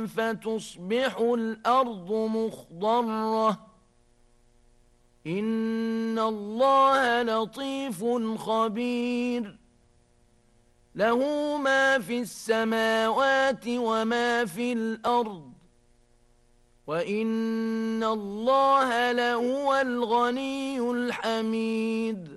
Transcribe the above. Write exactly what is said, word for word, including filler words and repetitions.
فتصبح الأرض مخضرة إن الله لطيف خبير له ما في السماوات وما في الأرض وإن الله لهو الغني الحميد